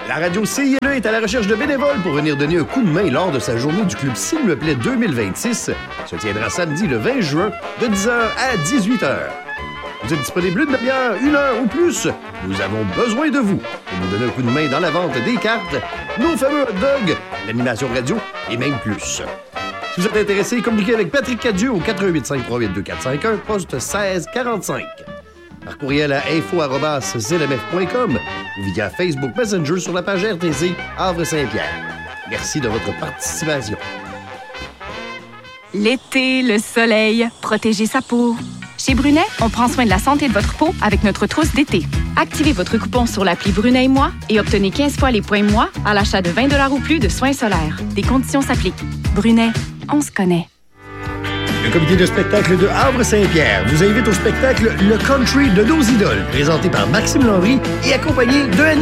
La radio CILE est à la recherche de bénévoles pour venir donner un coup de main lors de sa journée du Club S'il me plaît 2026. Se tiendra samedi le 20 juin de 10h à 18h. Vous êtes disponible une demi-heure, 1 heure ou plus. Nous avons besoin de vous pour nous donner un coup de main dans la vente des cartes, nos fameux hot dogs, l'animation radio et même plus. Si vous êtes intéressé, communiquez avec Patrick Cadieux au 485-382-451, poste 1645. Par courriel à info@zlmf.com ou via Facebook Messenger sur la page RTC Havre-Saint-Pierre. Merci de votre participation. L'été, le soleil, protéger sa peau. Chez Brunet, on prend soin de la santé de votre peau avec notre trousse d'été. Activez votre coupon sur l'appli Brunet et moi et obtenez 15 fois les points moi à l'achat de 20 $ ou plus de soins solaires. Des conditions s'appliquent. Brunet, on se connaît. Le comité de spectacle de Havre-Saint-Pierre vous invite au spectacle Le Country de nos idoles, présenté par Maxime Landry et accompagné de